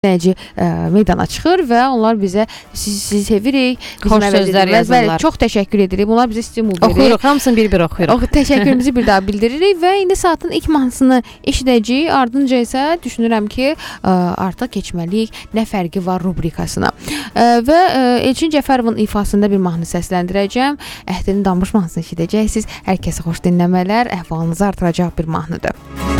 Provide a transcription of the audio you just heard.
dinləyici meydana çıxır və onlar bizə sizi sevirik, xoş sözlər yazırlar. Çox təşəkkür edirik. Bunlar bizə stimul verir. Oxuyuruq, hamısını bir-bir oxuyuruq. Təşəkkürümüzü bir daha bildiririk və indi saatın ilk mahnısını eşidəcəyik. Ardınca isə düşünürəm ki, artıq keçməliyik Nə fərqi var rubrikasına. Və Elçin Cəfərovun ifasında bir mahnı səsləndirəcəm. Əhdinin Danmış mahnısını eşidəcəksiniz. Hər kəsə xoş dinləmələr, əhvalınızı artıracaq bir mahnıdır.